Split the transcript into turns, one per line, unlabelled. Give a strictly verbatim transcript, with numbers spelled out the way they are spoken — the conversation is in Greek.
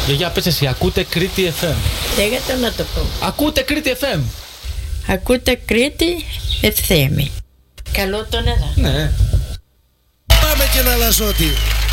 Γιαγιά, πες εσύ, ακούτε Κρήτη εφ εμ.
Λέγεται να το πω.
Ακούτε Κρήτη εφ εμ.
Ακούτε Κρήτη εφ εμ. Καλό τον εδώ.
Ναι.
Πάμε και ένα λαζότι.